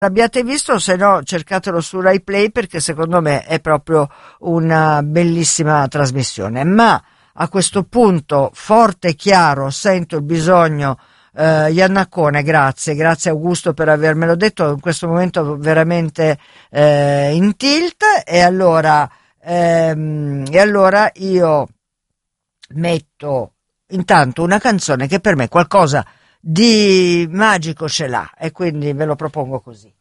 l'abbiate visto, se no cercatelo su Rai Play perché secondo me è proprio una bellissima trasmissione. Ma a questo punto, forte e chiaro, sento il bisogno, Iannacone, grazie Augusto per avermelo detto, in questo momento veramente in tilt, e allora io metto intanto una canzone che per me qualcosa di magico ce l'ha e quindi ve lo propongo così.